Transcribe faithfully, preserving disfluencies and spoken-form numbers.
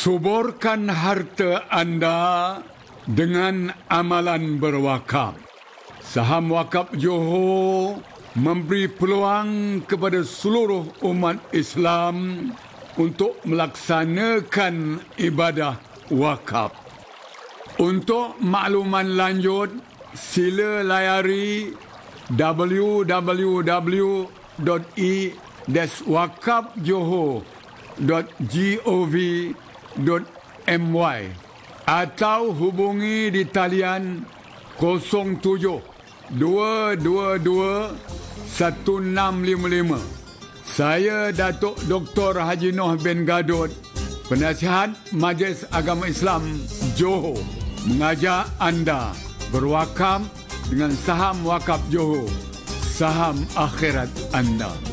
Suburkan harta anda dengan amalan berwakaf. Saham Wakaf Johor memberi peluang kepada seluruh umat Islam untuk melaksanakan ibadah wakaf. Untuk makluman lanjut, sila layari w w w dot i dash wakaf johor dot gov dot my atau hubungi di talian kosong tujuh dua dua dua satu enam lima lima. Saya Datuk Doktor Haji Noh bin Gadot, Penasihat Majlis Agama Islam Johor, mengajak anda berwakaf dengan saham Wakaf Johor, saham akhirat anda.